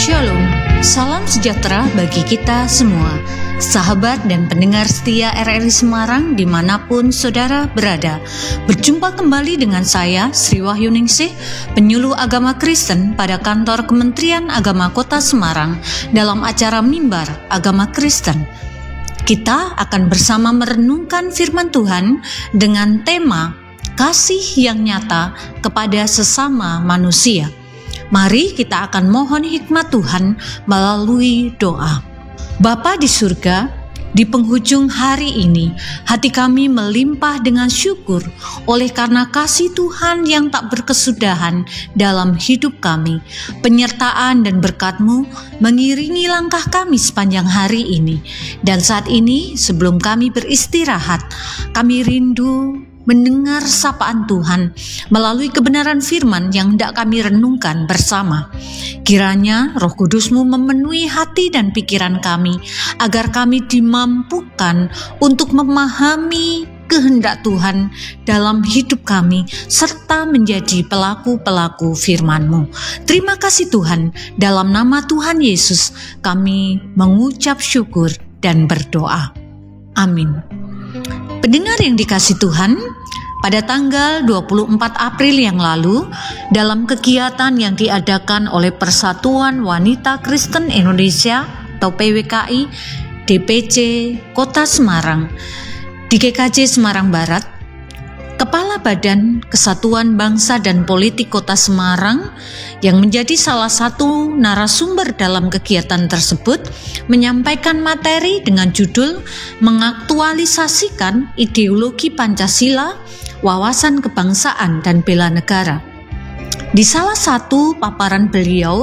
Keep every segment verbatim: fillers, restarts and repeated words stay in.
Shalom, salam sejahtera bagi kita semua, sahabat dan pendengar setia R R I Semarang dimanapun saudara berada. Berjumpa kembali dengan saya, Sri Wahyuningsih, penyuluh agama Kristen pada kantor Kementerian Agama Kota Semarang dalam acara Mimbar Agama Kristen. Kita akan bersama merenungkan firman Tuhan dengan tema kasih yang nyata kepada sesama manusia. Mari kita akan mohon hikmat Tuhan melalui doa. Bapa di surga, di penghujung hari ini, hati kami melimpah dengan syukur oleh karena kasih Tuhan yang tak berkesudahan dalam hidup kami. Penyertaan dan berkat-Mu mengiringi langkah kami sepanjang hari ini. Dan saat ini, sebelum kami beristirahat, kami rindu mendengar sapaan Tuhan melalui kebenaran firman yang hendak kami renungkan bersama. Kiranya Roh Kudus-Mu memenuhi hati dan pikiran kami, agar kami dimampukan untuk memahami kehendak Tuhan dalam hidup kami, serta menjadi pelaku-pelaku firman-Mu. Terima kasih Tuhan, dalam nama Tuhan Yesus kami mengucap syukur dan berdoa. Amin. Pendengar yang dikasih Tuhan, pada tanggal dua puluh empat April yang lalu, dalam kegiatan yang diadakan oleh Persatuan Wanita Kristen Indonesia atau P W K I D P C Kota Semarang di G K J Semarang Barat, Kepala Badan Kesatuan Bangsa dan Politik Kota Semarang yang menjadi salah satu narasumber dalam kegiatan tersebut menyampaikan materi dengan judul mengaktualisasikan ideologi Pancasila, wawasan kebangsaan dan bela negara. Di salah satu paparan beliau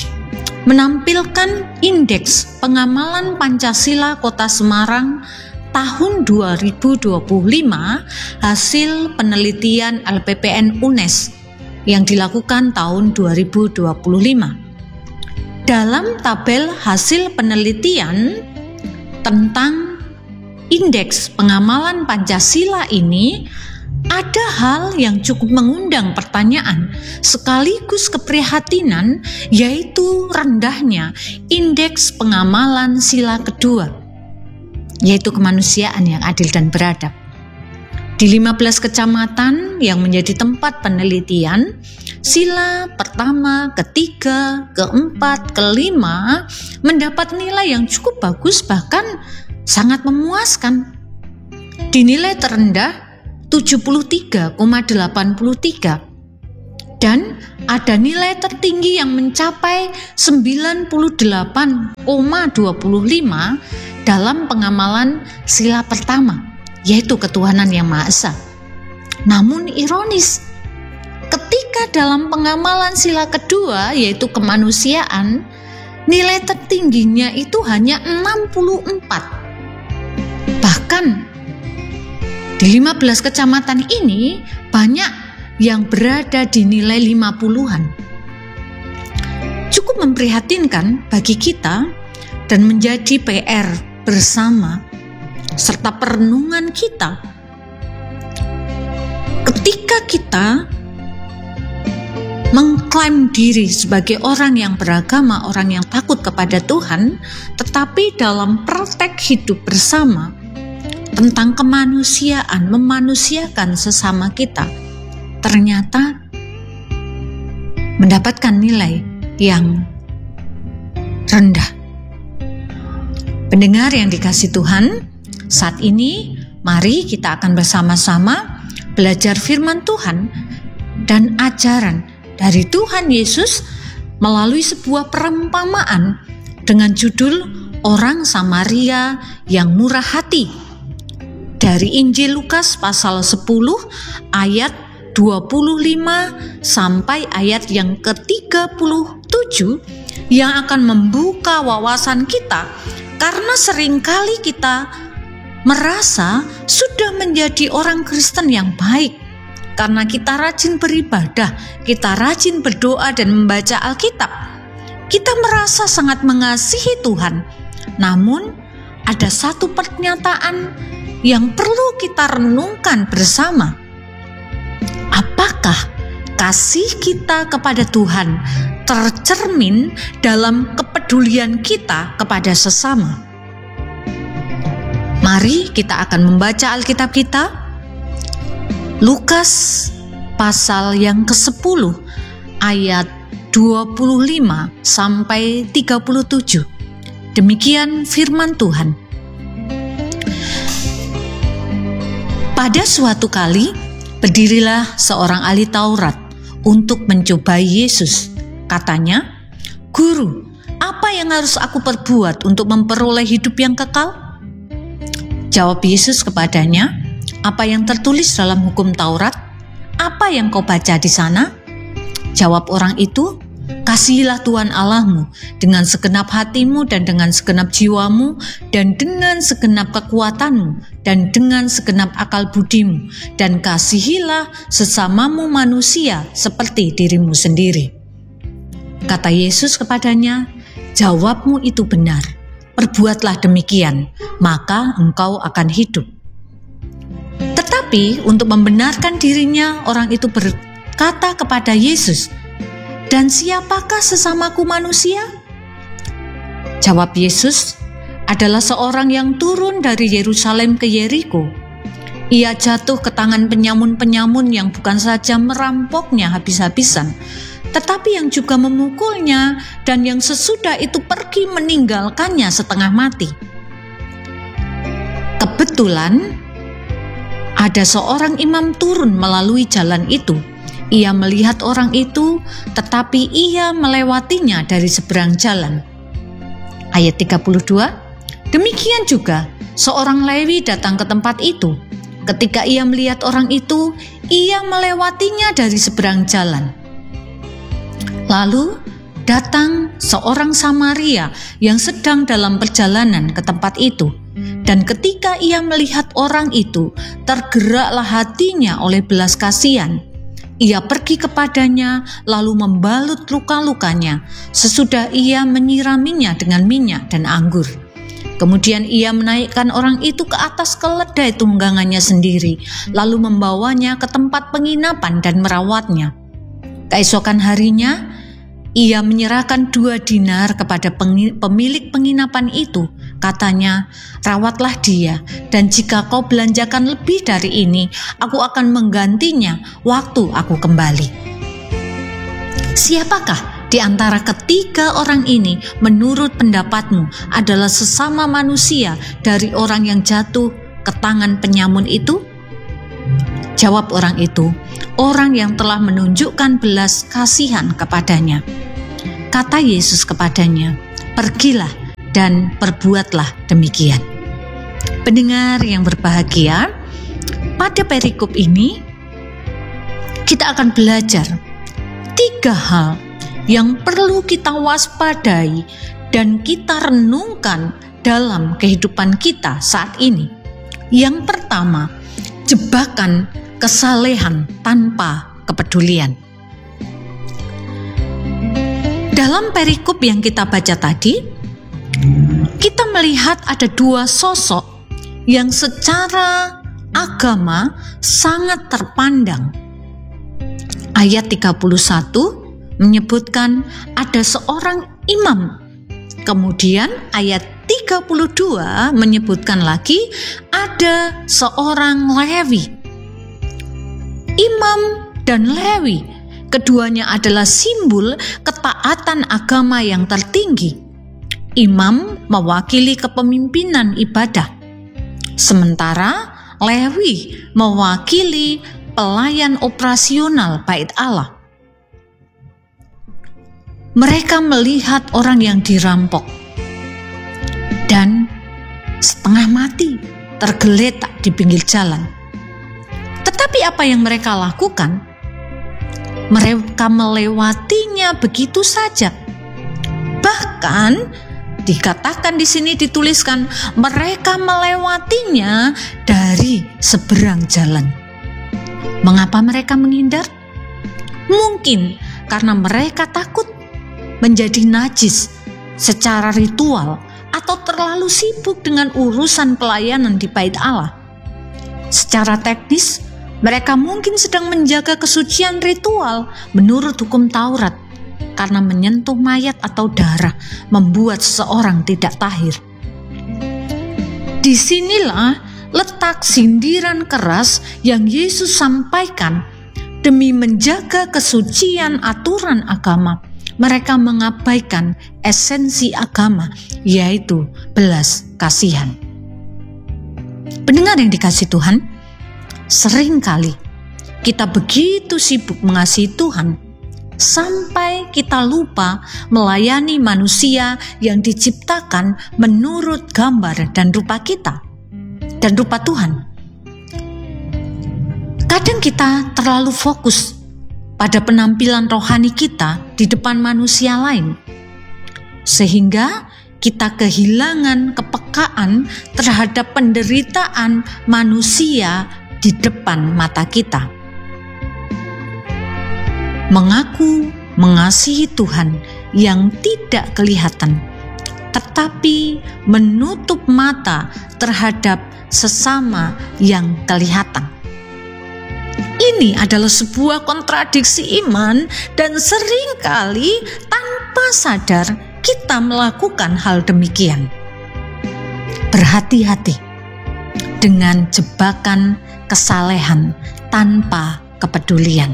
menampilkan indeks pengamalan Pancasila Kota Semarang tahun dua ribu dua puluh lima hasil penelitian L P P N U N E S yang dilakukan tahun dua ribu dua puluh lima. Dalam tabel hasil penelitian tentang indeks pengamalan Pancasila ini, ada hal yang cukup mengundang pertanyaan sekaligus keprihatinan, yaitu rendahnya indeks pengamalan sila kedua, yaitu kemanusiaan yang adil dan beradab. Di lima belas kecamatan yang menjadi tempat penelitian, sila pertama, ketiga, keempat, kelima mendapat nilai yang cukup bagus, bahkan sangat memuaskan. Dinilai terendah tujuh puluh tiga koma delapan tiga dan ada nilai tertinggi yang mencapai sembilan puluh delapan koma dua lima dalam pengamalan sila pertama, yaitu ketuhanan yang Maha Esa. Namun ironis, ketika dalam pengamalan sila kedua, yaitu kemanusiaan, nilai tertingginya itu hanya enam puluh empat. Bahkan di lima belas kecamatan ini banyak yang berada di nilai lima puluhan. Cukup memprihatinkan bagi kita dan menjadi P R bersama serta perenungan kita. Ketika kita mengklaim diri sebagai orang yang beragama, orang yang takut kepada Tuhan, tetapi dalam praktek hidup bersama tentang kemanusiaan, memanusiakan sesama kita, ternyata mendapatkan nilai yang rendah. Pendengar yang dikasih Tuhan, saat ini mari kita akan bersama-sama belajar firman Tuhan dan ajaran dari Tuhan Yesus melalui sebuah perumpamaan dengan judul Orang Samaria yang Murah Hati, dari Injil Lukas pasal sepuluh ayat dua puluh lima sampai ayat yang ke tiga puluh tujuh, yang akan membuka wawasan kita, karena seringkali kita merasa sudah menjadi orang Kristen yang baik karena kita rajin beribadah, kita rajin berdoa dan membaca Alkitab. Kita merasa sangat mengasihi Tuhan. Namun ada satu pernyataan yang perlu kita renungkan bersama. Apakah kasih kita kepada Tuhan tercermin dalam kepedulian kita kepada sesama. Mari kita akan membaca Alkitab kita, Lukas pasal yang kesepuluh ayat dua puluh lima sampai tiga puluh tujuh. Demikian firman Tuhan. Pada suatu kali, berdirilah seorang ahli Taurat untuk mencobai Yesus. Katanya, "Guru, apa yang harus aku perbuat untuk memperoleh hidup yang kekal?" Jawab Yesus kepadanya, "Apa yang tertulis dalam hukum Taurat? Apa yang kau baca di sana?" Jawab orang itu, "Kasihilah Tuhan Allahmu dengan segenap hatimu dan dengan segenap jiwamu dan dengan segenap kekuatanmu dan dengan segenap akal budimu, dan kasihilah sesamamu manusia seperti dirimu sendiri." Kata Yesus kepadanya, "Jawabmu itu benar. Perbuatlah demikian, maka engkau akan hidup." Tetapi untuk membenarkan dirinya, orang itu berkata kepada Yesus, "Dan siapakah sesamaku manusia?" Jawab Yesus, "Adalah seorang yang turun dari Yerusalem ke Yeriko. Ia jatuh ke tangan penyamun-penyamun yang bukan saja merampoknya habis-habisan, tetapi yang juga memukulnya, dan yang sesudah itu pergi meninggalkannya setengah mati. Kebetulan ada seorang imam turun melalui jalan itu. Ia melihat orang itu, tetapi ia melewatinya dari seberang jalan." Ayat tiga puluh dua, demikian juga seorang Lewi datang ke tempat itu. Ketika ia melihat orang itu, ia melewatinya dari seberang jalan. Lalu datang seorang Samaria yang sedang dalam perjalanan ke tempat itu. Dan ketika ia melihat orang itu, tergeraklah hatinya oleh belas kasihan. Ia pergi kepadanya lalu membalut luka-lukanya, sesudah ia menyiraminya dengan minyak dan anggur. Kemudian ia menaikkan orang itu ke atas keledai tunggangannya sendiri, lalu membawanya ke tempat penginapan dan merawatnya. Keesokan harinya, ia menyerahkan dua dinar kepada pemilik penginapan itu. Katanya, "Rawatlah dia, dan jika kau belanjakan lebih dari ini, aku akan menggantinya waktu aku kembali." Siapakah di antara ketiga orang ini menurut pendapatmu adalah sesama manusia dari orang yang jatuh ke tangan penyamun itu? Jawab orang itu, "Orang yang telah menunjukkan belas kasihan kepadanya." Kata Yesus kepadanya, "Pergilah dan perbuatlah demikian." Pendengar yang berbahagia, pada perikop ini kita akan belajar tiga hal yang perlu kita waspadai dan kita renungkan dalam kehidupan kita saat ini. Yang pertama, jebakan kesalehan tanpa kepedulian. Dalam perikop yang kita baca tadi, kita melihat ada dua sosok yang secara agama sangat terpandang. Ayat tiga puluh satu menyebutkan ada seorang imam. Kemudian ayat tiga puluh dua menyebutkan lagi ada seorang Lewi. Imam dan Lewi, keduanya adalah simbol ketaatan agama yang tertinggi. Imam mewakili kepemimpinan ibadah, sementara Lewi mewakili pelayan operasional bait Allah. Mereka melihat orang yang dirampok dan setengah mati tergeletak di pinggir jalan. Tetapi apa yang mereka lakukan? Mereka melewatinya begitu saja. Bahkan dikatakan di sini dituliskan mereka melewatinya dari seberang jalan. Mengapa mereka menghindar? Mungkin karena mereka takut menjadi najis secara ritual atau terlalu sibuk dengan urusan pelayanan di bait Allah. Secara teknis, mereka mungkin sedang menjaga kesucian ritual menurut hukum Taurat. karena menyentuh mayat atau darah membuat seseorang tidak tahir. Disinilah letak sindiran keras yang Yesus sampaikan. Demi menjaga kesucian aturan agama, mereka mengabaikan esensi agama, yaitu belas kasihan. Pendengar yang dikasihi Tuhan, seringkali kita begitu sibuk mengasihi Tuhan sampai kita lupa melayani manusia yang diciptakan menurut gambar dan rupa kita dan rupa Tuhan. Kadang kita terlalu fokus pada penampilan rohani kita di depan manusia lain, sehingga kita kehilangan kepekaan terhadap penderitaan manusia di depan mata kita. Mengaku mengasihi Tuhan yang tidak kelihatan, tetapi menutup mata terhadap sesama yang kelihatan. Ini adalah sebuah kontradiksi iman dan seringkali tanpa sadar kita melakukan hal demikian. Berhati-hati dengan jebakan kesalehan tanpa kepedulian.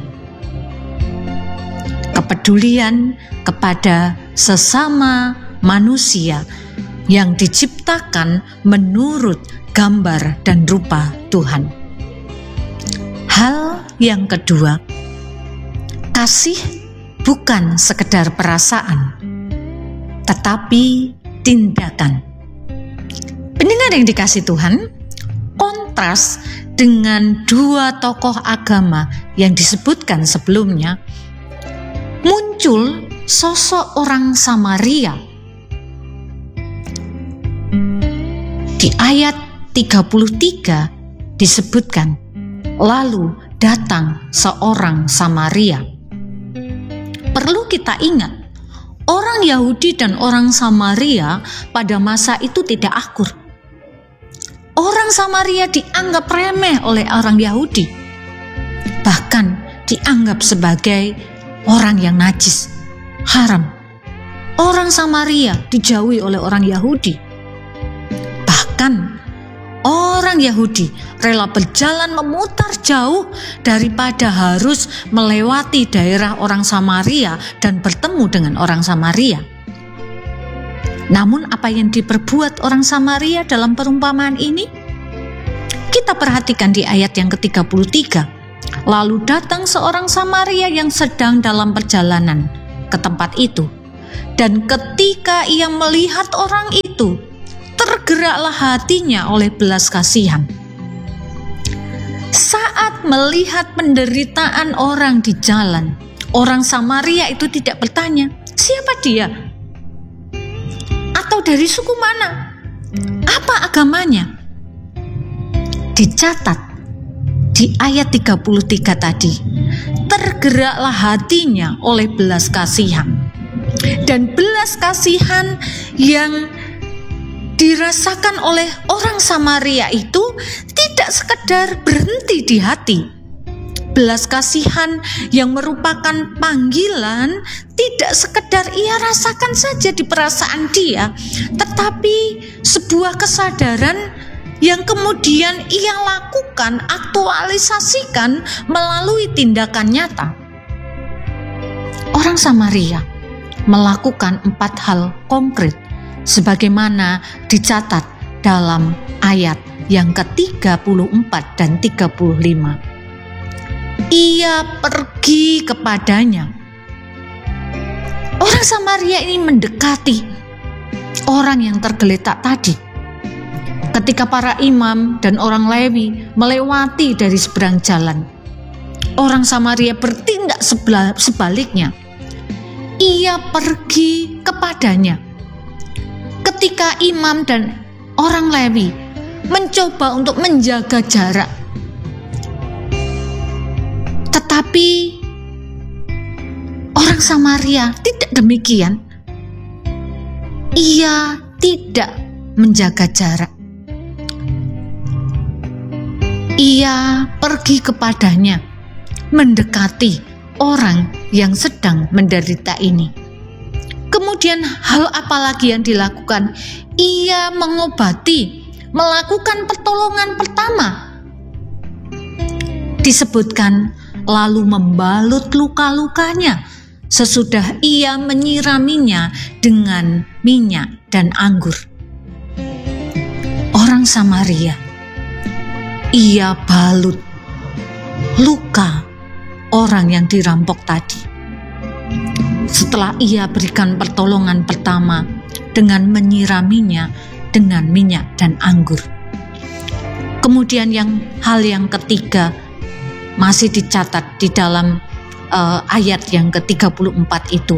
Kepedulian kepada sesama manusia yang diciptakan menurut gambar dan rupa Tuhan. Hal yang kedua, kasih bukan sekedar perasaan, tetapi tindakan. Pendengar yang dikasihi Tuhan, kontras dengan dua tokoh agama yang disebutkan sebelumnya, muncul sosok orang Samaria. Di ayat tiga puluh tiga disebutkan, lalu datang seorang Samaria. Perlu kita ingat, orang Yahudi dan orang Samaria pada masa itu tidak akur. Orang Samaria dianggap remeh oleh orang Yahudi, bahkan dianggap sebagai orang yang najis, haram. Orang Samaria dijauhi oleh orang Yahudi. Bahkan orang Yahudi rela berjalan memutar jauh daripada harus melewati daerah orang Samaria dan bertemu dengan orang Samaria. Namun apa yang diperbuat orang Samaria dalam perumpamaan ini? Kita perhatikan di ayat yang ke tiga puluh tiga. Lalu datang seorang Samaria yang sedang dalam perjalanan ke tempat itu. Dan ketika ia melihat orang itu, tergeraklah hatinya oleh belas kasihan. Saat melihat penderitaan orang di jalan, orang Samaria itu tidak bertanya, siapa dia? Atau dari suku mana? Apa agamanya? Dicatat di ayat tiga puluh tiga tadi, tergeraklah hatinya oleh belas kasihan. Dan belas kasihan yang dirasakan oleh orang Samaria itu tidak sekedar berhenti di hati. Belas kasihan yang merupakan panggilan tidak sekedar ia rasakan saja di perasaan dia, tetapi sebuah kesadaran yang kemudian ia lakukan, aktualisasikan melalui tindakan nyata. Orang Samaria melakukan empat hal konkret sebagaimana dicatat dalam ayat yang ke tiga puluh empat dan tiga puluh lima. Ia pergi kepadanya. Orang Samaria ini mendekati orang yang tergeletak tadi. Ketika para imam dan orang Lewi melewati dari seberang jalan, orang Samaria bertindak sebaliknya. Ia pergi kepadanya. Ketika imam dan orang Lewi mencoba untuk menjaga jarak, tetapi orang Samaria tidak demikian. Ia tidak menjaga jarak. Ia pergi kepadanya, mendekati orang yang sedang menderita ini. Kemudian hal apa lagi yang dilakukan? Ia mengobati, melakukan pertolongan pertama. Disebutkan lalu membalut luka-lukanya sesudah ia menyiraminya dengan minyak dan anggur. Orang Samaria, ia balut luka orang yang dirampok tadi. Setelah ia berikan pertolongan pertama dengan menyiraminya dengan minyak dan anggur. Kemudian yang hal yang ketiga masih dicatat di dalam uh, ayat yang ke tiga puluh empat itu.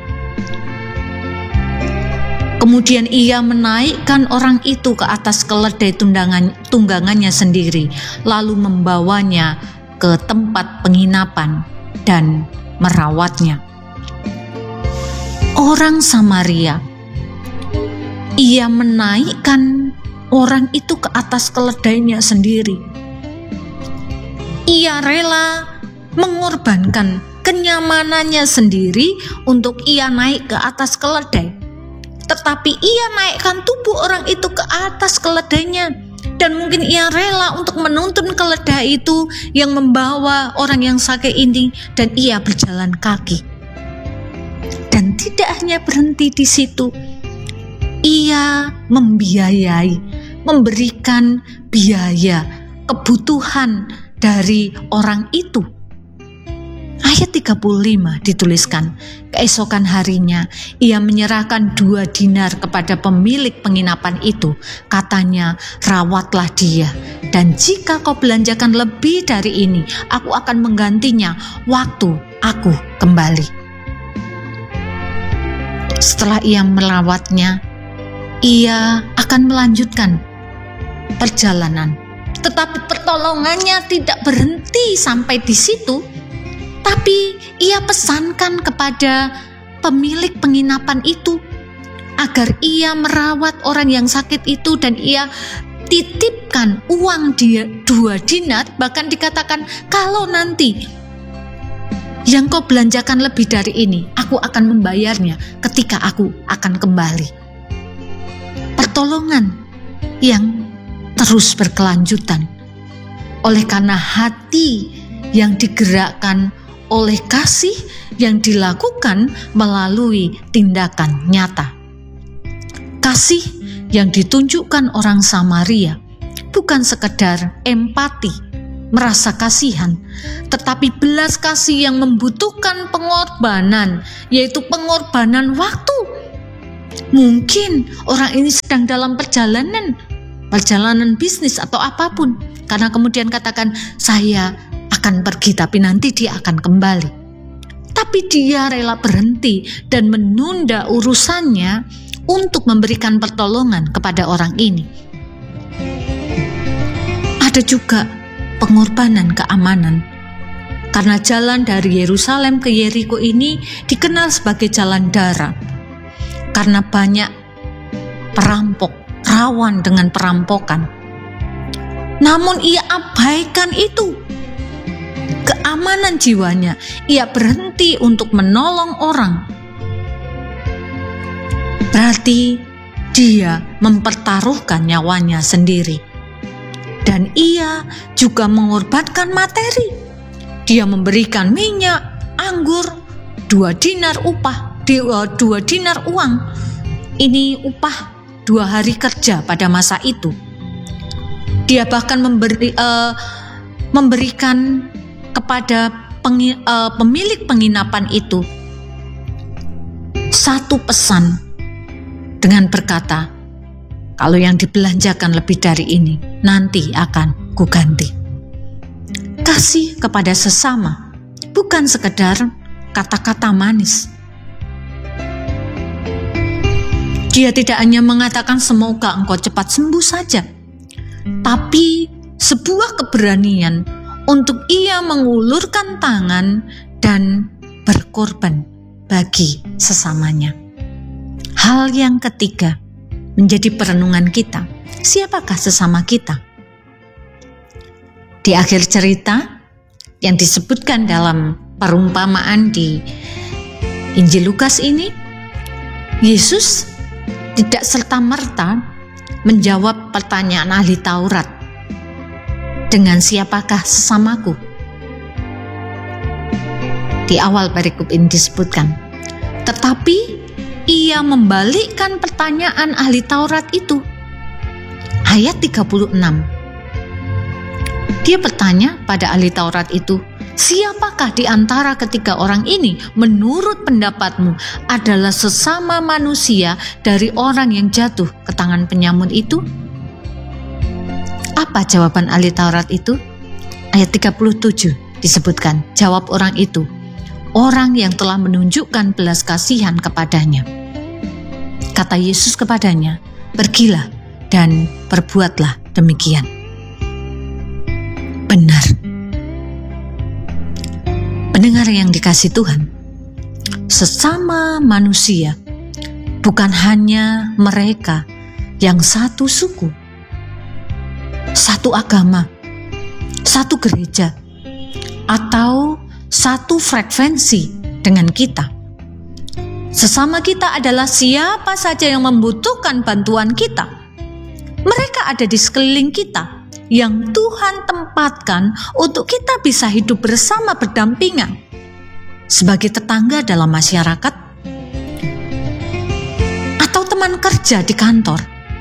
Kemudian ia menaikkan orang itu ke atas keledai tunggangan, tunggangannya sendiri, lalu membawanya ke tempat penginapan dan merawatnya. Orang Samaria, ia menaikkan orang itu ke atas keledainya sendiri. Ia rela mengorbankan kenyamanannya sendiri untuk ia naik ke atas keledai. Tetapi ia naikkan tubuh orang itu ke atas keledainya, dan mungkin ia rela untuk menuntun keledai itu yang membawa orang yang sakit ini, dan ia berjalan kaki. Dan tidak hanya berhenti di situ, ia membiayai, memberikan biaya kebutuhan dari orang itu. Ayat tiga puluh lima dituliskan, keesokan harinya ia menyerahkan dua dinar kepada pemilik penginapan itu. Katanya, rawatlah dia, dan jika kau belanjakan lebih dari ini, aku akan menggantinya waktu aku kembali. Setelah ia merawatnya, ia akan melanjutkan perjalanan. Tetapi pertolongannya tidak berhenti sampai di situ. Tapi ia pesankan kepada pemilik penginapan itu agar ia merawat orang yang sakit itu, dan ia titipkan uang dia dua dinar. Bahkan dikatakan, kalau nanti yang kau belanjakan lebih dari ini, aku akan membayarnya ketika aku akan kembali. Pertolongan yang terus berkelanjutan oleh karena hati yang digerakkan oleh kasih yang dilakukan melalui tindakan nyata. Kasih yang ditunjukkan orang Samaria bukan sekedar empati, merasa kasihan, tetapi belas kasih yang membutuhkan pengorbanan, yaitu pengorbanan waktu. Mungkin orang ini sedang dalam perjalanan, perjalanan bisnis atau apapun, karena kemudian katakan, saya akan pergi tapi nanti dia akan kembali. Tapi dia rela berhenti dan menunda urusannya untuk memberikan pertolongan kepada orang ini. Ada juga pengorbanan keamanan, karena jalan dari Yerusalem ke Yeriko ini dikenal sebagai jalan darat, karena banyak perampok, rawan dengan perampokan. Namun ia abaikan itu, keamanan jiwanya. Ia berhenti untuk menolong orang. Berarti dia mempertaruhkan nyawanya sendiri. Dan ia juga mengorbankan materi. Dia memberikan minyak, anggur, dua dinar upah, dua dinar uang. Ini upah dua hari kerja pada masa itu. Dia bahkan memberi, uh, memberikan kepada pengi, uh, pemilik penginapan itu satu pesan dengan berkata, kalau yang dibelanjakan lebih dari ini, nanti akan kuganti. Kasih kepada sesama bukan sekedar kata-kata manis. Dia tidak hanya mengatakan semoga engkau cepat sembuh saja, tapi sebuah keberanian untuk ia mengulurkan tangan dan berkorban bagi sesamanya. Hal yang ketiga menjadi perenungan kita. Siapakah sesama kita? Di akhir cerita yang disebutkan dalam perumpamaan di Injil Lukas ini, Yesus tidak serta-merta menjawab pertanyaan ahli Taurat dengan siapakah sesamaku. Di awal perikop ini disebutkan, tetapi ia membalikkan pertanyaan ahli Taurat itu. Ayat tiga puluh enam. Dia bertanya pada ahli Taurat itu, siapakah di antara ketiga orang ini menurut pendapatmu adalah sesama manusia dari orang yang jatuh ke tangan penyamun itu? Apa jawaban ahli Taurat itu? Ayat tiga puluh tujuh disebutkan, jawab orang itu, orang yang telah menunjukkan belas kasihan kepadanya. Kata Yesus kepadanya, pergilah dan perbuatlah demikian. Benar. Pendengar yang dikasihi Tuhan, sesama manusia bukan hanya mereka yang satu suku, satu agama, satu gereja, atau satu frekuensi dengan kita. Sesama kita adalah siapa saja yang membutuhkan bantuan kita. Mereka ada di sekeliling kita yang Tuhan tempatkan untuk kita bisa hidup bersama berdampingan sebagai tetangga dalam masyarakat atau teman kerja di kantor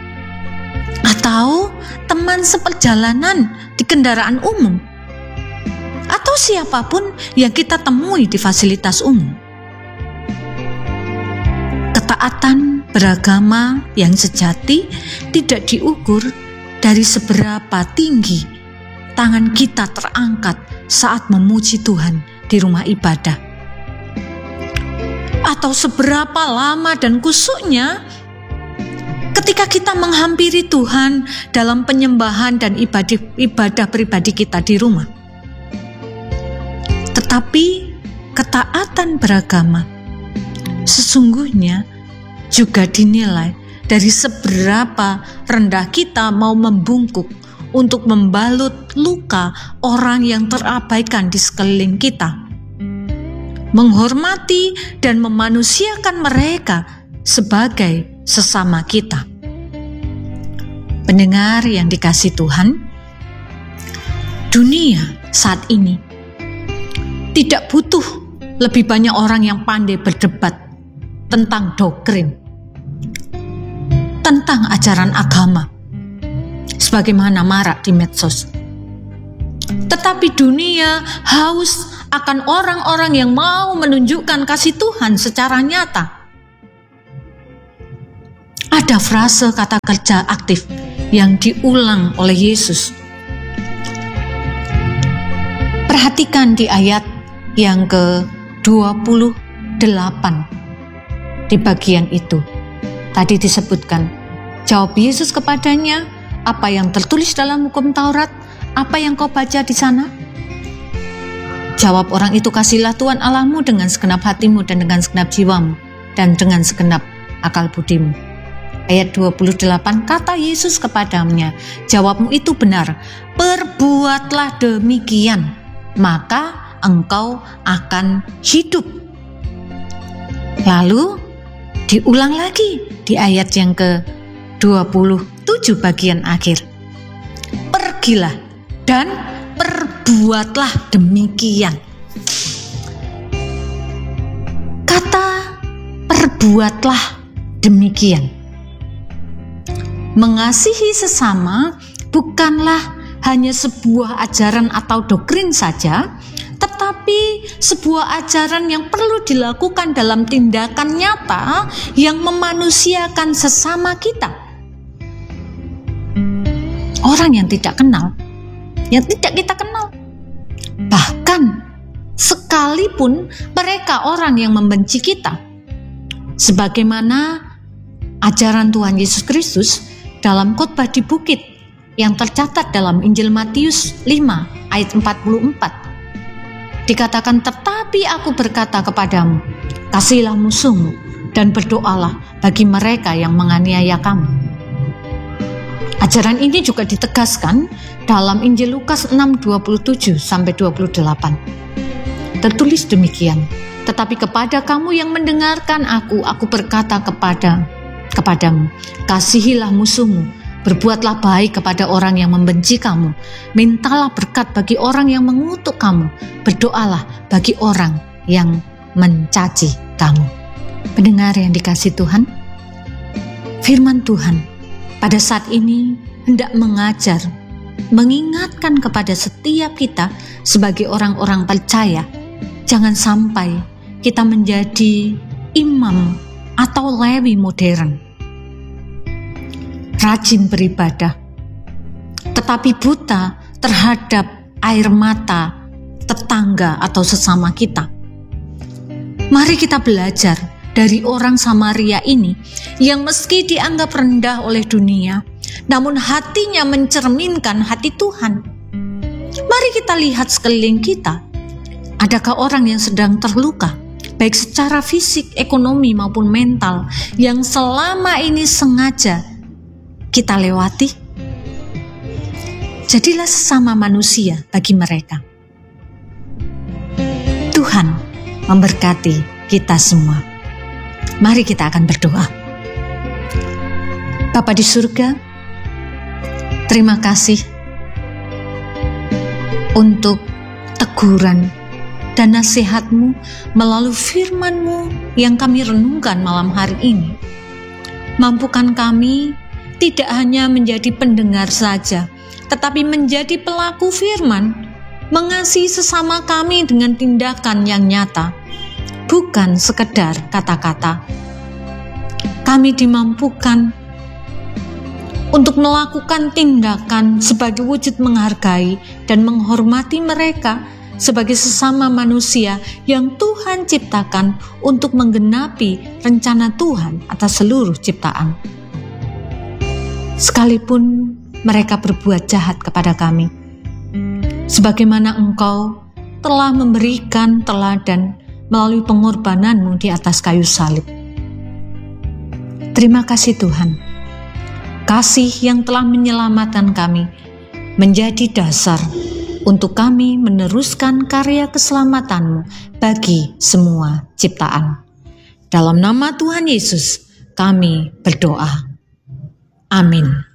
atau teman seperjalanan di kendaraan umum atau siapapun yang kita temui di fasilitas umum. Ketaatan beragama yang sejati tidak diukur dari seberapa tinggi tangan kita terangkat saat memuji Tuhan di rumah ibadah, atau seberapa lama dan kusuknya ketika kita menghampiri Tuhan dalam penyembahan dan ibadah, ibadah pribadi kita di rumah. Tetapi ketaatan beragama sesungguhnya juga dinilai dari seberapa rendah kita mau membungkuk untuk membalut luka orang yang terabaikan di sekeliling kita, menghormati dan memanusiakan mereka sebagai sesama kita. Pendengar yang dikasihi Tuhan, dunia saat ini tidak butuh lebih banyak orang yang pandai berdebat tentang doktrin, tentang ajaran agama, sebagaimana marak di medsos. Tetapi dunia haus akan orang-orang yang mau menunjukkan kasih Tuhan secara nyata. Ada frase kata kerja aktif yang diulang oleh Yesus. Perhatikan di ayat yang ke dua puluh delapan. Di bagian itu tadi disebutkan, jawab Yesus kepadanya, apa yang tertulis dalam hukum Taurat, apa yang kau baca di sana? Jawab orang itu, kasihlah Tuhan Allahmu dengan segenap hatimu dan dengan segenap jiwamu dan dengan segenap akal budimu. Ayat dua puluh delapan, kata Yesus kepadanya, jawabmu itu benar, perbuatlah demikian, maka engkau akan hidup. Lalu diulang lagi di ayat yang ke dua puluh tujuh bagian akhir. Pergilah dan perbuatlah demikian. Kata perbuatlah demikian. Mengasihi sesama bukanlah hanya sebuah ajaran atau doktrin saja, tetapi sebuah ajaran yang perlu dilakukan dalam tindakan nyata yang memanusiakan sesama kita. Orang yang tidak kenal, yang tidak kita kenal, bahkan sekalipun mereka orang yang membenci kita, sebagaimana ajaran Tuhan Yesus Kristus dalam khotbah di bukit yang tercatat dalam Injil Matius lima ayat empat puluh empat. Dikatakan, tetapi aku berkata kepadamu, kasihilah musuhmu dan berdoalah bagi mereka yang menganiaya kamu. Ajaran ini juga ditegaskan dalam Injil Lukas enam dua puluh tujuh sampai dua puluh delapan. tertulis demikian. Tetapi kepada kamu yang mendengarkan aku, aku berkata kepada kepadamu, kasihilah musuhmu, berbuatlah baik kepada orang yang membenci kamu, mintalah berkat bagi orang yang mengutuk kamu, berdoalah bagi orang yang mencaci kamu. Pendengar yang dikasihi Tuhan, firman Tuhan pada saat ini hendak mengajar, mengingatkan kepada setiap kita sebagai orang-orang percaya, jangan sampai kita menjadi imam atau lewi modern, rajin beribadah, tetapi buta terhadap air mata tetangga atau sesama kita. Mari kita belajar dari orang Samaria ini yang meski dianggap rendah oleh dunia, namun hatinya mencerminkan hati Tuhan. Mari kita lihat sekeliling kita. Adakah orang yang sedang terluka, baik secara fisik, ekonomi maupun mental, yang selama ini sengaja kita lewati? Jadilah sesama manusia bagi mereka. Tuhan memberkati kita semua. Mari kita akan berdoa. Bapa di surga, terima kasih untuk teguran dan nasihat-Mu melalui firman-Mu yang kami renungkan malam hari ini. Mampukan kami tidak hanya menjadi pendengar saja, tetapi menjadi pelaku firman, mengasihi sesama kami dengan tindakan yang nyata, bukan sekedar kata-kata. Kami dimampukan untuk melakukan tindakan sebagai wujud menghargai dan menghormati mereka sebagai sesama manusia yang Tuhan ciptakan untuk menggenapi rencana Tuhan atas seluruh ciptaan. Sekalipun mereka berbuat jahat kepada kami, sebagaimana Engkau telah memberikan teladan melalui pengorbanan-Mu di atas kayu salib. Terima kasih Tuhan. Kasih yang telah menyelamatkan kami menjadi dasar untuk kami meneruskan karya keselamatan-Mu bagi semua ciptaan. Dalam nama Tuhan Yesus kami berdoa. Amin.